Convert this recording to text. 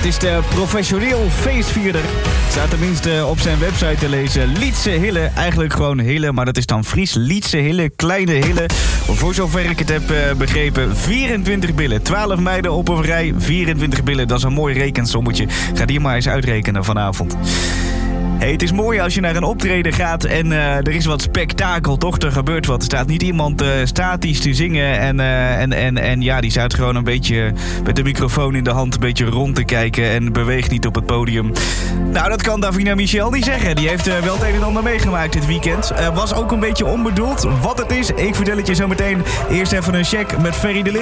Het is de professioneel feestvierder. Staat tenminste op zijn website te lezen. Lietse Hille, eigenlijk gewoon Hille, maar dat is dan Fries. Lietse Hille, kleine Hille. Voor zover ik het heb begrepen, 24 billen. 12 meiden op een rij, 24 billen. Dat is een mooi rekensommetje. Ga die maar eens uitrekenen vanavond. Hey, het is mooi als je naar een optreden gaat en er is wat spektakel, toch? Er gebeurt wat. Er staat niet iemand statisch te zingen en ja, die staat gewoon een beetje met de microfoon in de hand een beetje rond te kijken en beweegt niet op het podium. Nou, dat kan Davina Michel niet zeggen. Die heeft wel het een en ander meegemaakt dit weekend. Was ook een beetje onbedoeld. Wat het is, ik vertel het je zo meteen. Eerst even een check met Ferry de Leeuw.